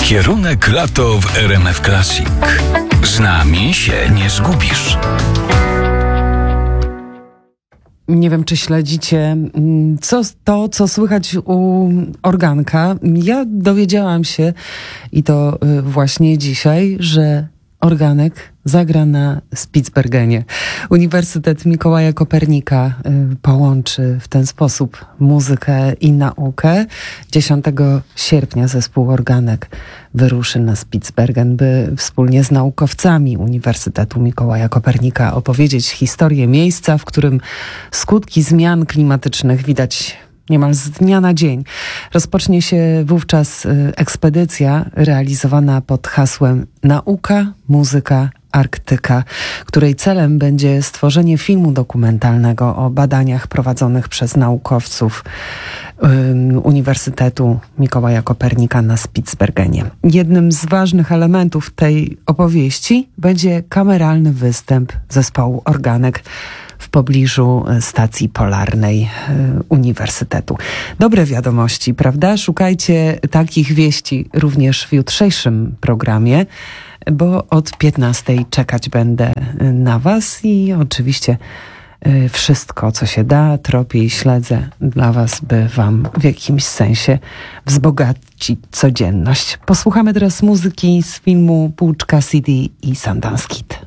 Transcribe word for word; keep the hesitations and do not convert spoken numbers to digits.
Kierunek lato w R M F Classic. Z nami się nie zgubisz. Nie wiem, czy śledzicie co, to, co słychać u organka. Ja dowiedziałam się, i to właśnie dzisiaj, że organek zagra na Spitsbergenie. Uniwersytet Mikołaja Kopernika y, połączy w ten sposób muzykę i naukę. dziesiątego sierpnia zespół organek wyruszy na Spitsbergen, by wspólnie z naukowcami Uniwersytetu Mikołaja Kopernika opowiedzieć historię miejsca, w którym skutki zmian klimatycznych widać niemal z dnia na dzień. Rozpocznie się wówczas y, ekspedycja realizowana pod hasłem Nauka, Muzyka, Arktyka, której celem będzie stworzenie filmu dokumentalnego o badaniach prowadzonych przez naukowców y, Uniwersytetu Mikołaja Kopernika na Spitsbergenie. Jednym z ważnych elementów tej opowieści będzie kameralny występ zespołu organek w pobliżu stacji polarnej Uniwersytetu. Dobre wiadomości, prawda? Szukajcie takich wieści również w jutrzejszym programie, bo od piętnastej czekać będę na was i oczywiście wszystko, co się da, tropię i śledzę dla was, by wam w jakimś sensie wzbogacić codzienność. Posłuchamy teraz muzyki z filmu Półczka City i Sundance Kid.